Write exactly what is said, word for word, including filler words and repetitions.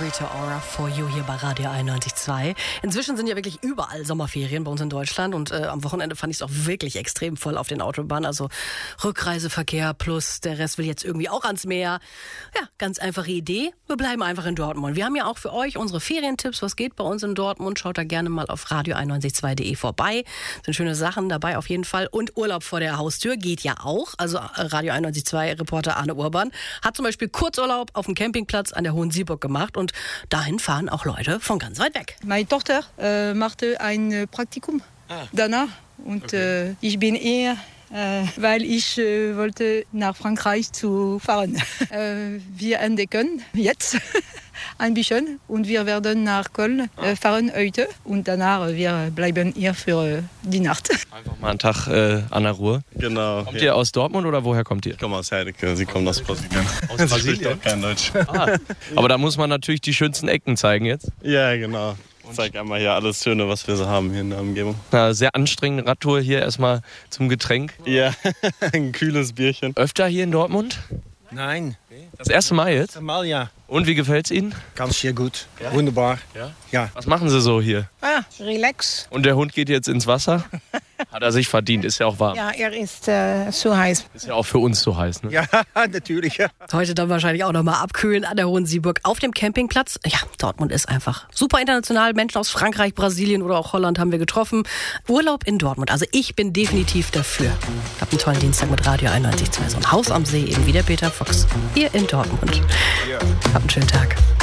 Rita Ora for You hier bei Radio einundneunzig Komma zwei. Inzwischen sind ja wirklich überall Sommerferien bei uns in Deutschland und äh, am Wochenende fand ich es auch wirklich extrem voll auf den Autobahnen. Also Rückreiseverkehr plus der Rest will jetzt irgendwie auch ans Meer. Ja, ganz einfache Idee. Wir bleiben einfach in Dortmund. Wir haben ja auch für euch unsere Ferientipps. Was geht bei uns in Dortmund? Schaut da gerne mal auf radio einundneunzig Komma zwei punkt de vorbei. Sind schöne Sachen dabei auf jeden Fall. Und Urlaub vor der Haustür geht ja auch. Also Radio einundneunzig Komma zwei Reporter Arne Urban hat zum Beispiel Kurzurlaub auf dem Campingplatz an der Hohen Sieburg gemacht und dahin fahren auch Leute von ganz weit weg. Meine Tochter äh, machte ein Praktikum ah. danach und okay. äh, ich bin eher, äh, weil ich äh, wollte nach Frankreich zu fahren. äh, wir entdecken jetzt ein bisschen und wir werden nach Köln äh, fahren heute und danach äh, wir bleiben hier für äh, die Nacht. Einfach mal einen Tag äh, an der Ruhe. Genau. Kommt ja. ihr aus Dortmund oder woher kommt ihr? Ich komme aus Herdecke, sie kommen aus Brasilien. Aus Brasilien? Sie spricht auch kein Deutsch. Ah. Aber da muss man natürlich die schönsten Ecken zeigen jetzt. Ja, genau. Ich zeige einmal hier alles Schöne, was wir so haben hier in der Umgebung. Eine sehr anstrengende Radtour hier erstmal zum Getränk. Ja, ein kühles Bierchen. Öfter hier in Dortmund? Nein. Das erste Mal jetzt? Das erste Mal, ja. Und wie gefällt's Ihnen? Ganz sehr gut. Ja? Wunderbar. Ja? Ja. Was machen Sie so hier? Ah, relax. Und der Hund geht jetzt ins Wasser? Hat er sich verdient, ist ja auch warm. Ja, er ist äh, zu heiß. Ist ja auch für uns zu heiß, ne? Ja, natürlich. Ja. Heute dann wahrscheinlich auch nochmal abkühlen an der Hohen Sieburg auf dem Campingplatz. Ja, Dortmund ist einfach super international. Menschen aus Frankreich, Brasilien oder auch Holland haben wir getroffen. Urlaub in Dortmund. Also ich bin definitiv dafür. Habt einen tollen Dienstag mit Radio einundneunzig Komma zwei. So ein Haus am See, eben wie der Peter Fox. Hier in Dortmund. Habt einen schönen Tag.